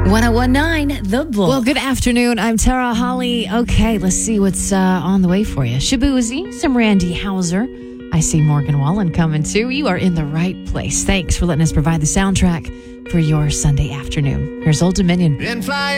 1019 The Bull. Well, good afternoon. I'm Tara Holly. Okay, let's see what's on the way for you. Shabuzi, some Randy Hauser. I see Morgan Wallen coming too. You are in the right place. Thanks for letting us provide the soundtrack for your Sunday afternoon. Here's Old Dominion. Been flying